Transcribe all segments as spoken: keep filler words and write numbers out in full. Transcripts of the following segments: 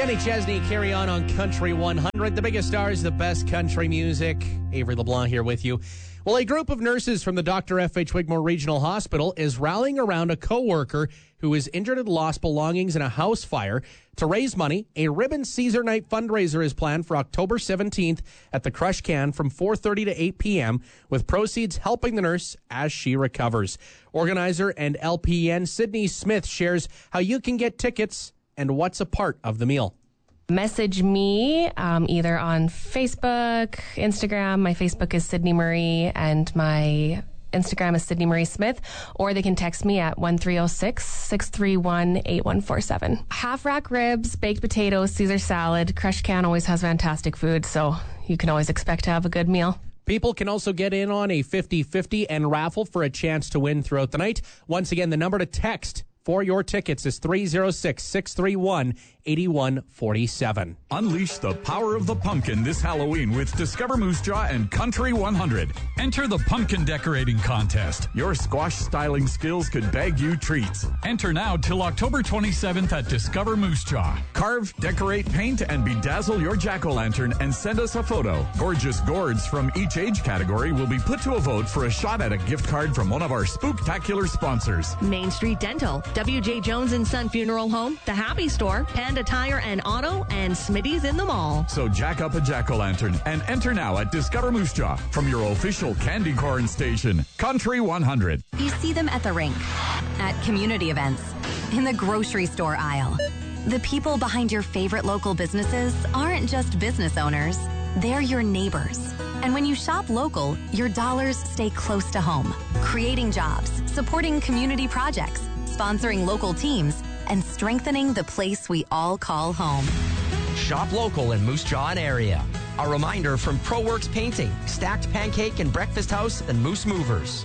Kenny Chesney, carry on on Country one hundred. The biggest stars, the best country music. Avery LeBlanc here with you. Well, a group of nurses from the Doctor F H Wigmore Regional Hospital is rallying around a co-worker who is injured and lost belongings in a house fire. To raise money, a Ribbon Caesar Night fundraiser is planned for October seventeenth at the Crush Can from four thirty to eight p.m., with proceeds helping the nurse as she recovers. Organizer and L P N Sydney Smith shares how you can get tickets and what's a part of the meal. Message me um, either on Facebook, Instagram. My Facebook is Sydney Murray and my Instagram is Sydney Murray Smith, or they can text me at one three zero six, six three one, eight one four seven. Half rack ribs, baked potatoes, Caesar salad. Crush Can always has fantastic food, so you can always expect to have a good meal. People can also get in on a fifty-fifty and raffle for a chance to win throughout the night. Once again, the number to text for your tickets is three zero six, six three one, eight one four seven. Unleash the power of the pumpkin this Halloween with Discover Moose Jaw and Country one hundred. Enter the pumpkin decorating contest. Your squash styling skills could bag you treats. Enter now till October twenty-seventh at Discover Moose Jaw. Carve, decorate, paint, and bedazzle your jack-o'-lantern and send us a photo. Gorgeous gourds from each age category will be put to a vote for a shot at a gift card from one of our spooktacular sponsors. Main Street Dental, W J Jones and Son Funeral Home, The Happy Store, Panda Tire and Auto, and Smitty's in the Mall. So jack up a jack-o'-lantern and enter now at Discover Moose Jaw from your official candy corn station, Country one hundred. You see them at the rink, at community events, in the grocery store aisle. The people behind your favorite local businesses aren't just business owners, they're your neighbors. And when you shop local, your dollars stay close to home, creating jobs, supporting community projects, sponsoring local teams, and strengthening the place we all call home. Shop local in Moose Jaw and area. A reminder from ProWorks Painting, Stacked Pancake and Breakfast House, and Moose Movers.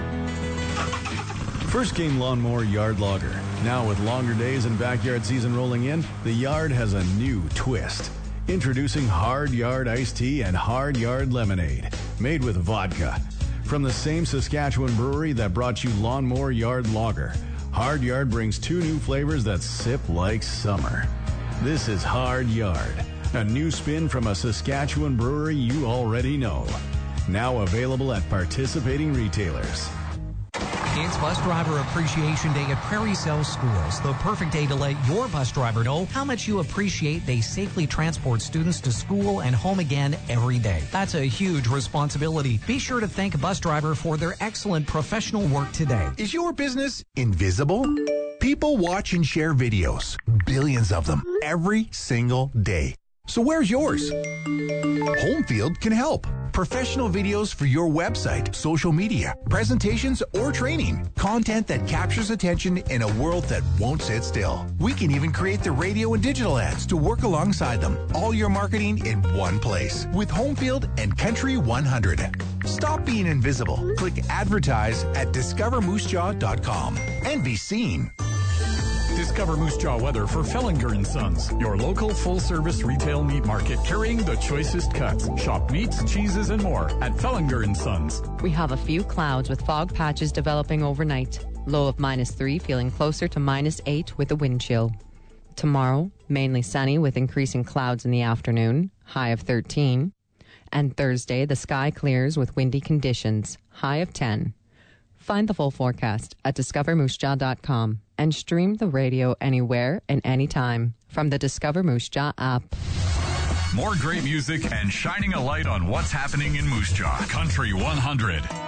First Game Lawnmower Yard Logger. Now with longer days and backyard season rolling in, the yard has a new twist. Introducing Hard Yard Iced Tea and Hard Yard Lemonade, made with vodka. From the same Saskatchewan brewery that brought you Lawnmower Yard Lager, Hard Yard brings two new flavors that sip like summer. This is Hard Yard, a new spin from a Saskatchewan brewery you already know. Now available at participating retailers. It's Bus Driver Appreciation Day at Prairie Cell Schools. The perfect day to let your bus driver know how much you appreciate they safely transport students to school and home again every day. That's a huge responsibility. Be sure to thank a bus driver for their excellent professional work today. Is your business invisible? People watch and share videos, billions of them, every single day. So where's yours? Homefield can help. Professional videos for your website, social media, presentations, or training. Content that captures attention in a world that won't sit still. We can even create the radio and digital ads to work alongside them. All your marketing in one place with Homefield and Country one hundred. Stop being invisible. Click advertise at discover moose jaw dot com and be seen. Discover Moose Jaw weather for Fellinger and Sons, your local full-service retail meat market carrying the choicest cuts. Shop meats, cheeses, and more at Fellinger and Sons. We have a few clouds with fog patches developing overnight. Low of minus three, feeling closer to minus eight with a wind chill. Tomorrow, mainly sunny with increasing clouds in the afternoon, high of thirteen. And Thursday, the sky clears with windy conditions, high of ten. Find the full forecast at discover moose jaw dot com and stream the radio anywhere and anytime from the Discover Moose Jaw app. More great music and shining a light on what's happening in Moose Jaw. Country one hundred.